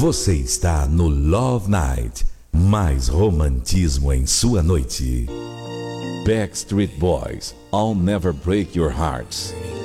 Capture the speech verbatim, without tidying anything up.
Você está no Love Night, mais romantismo em sua noite. Backstreet Boys, I'll Never Break Your Hearts.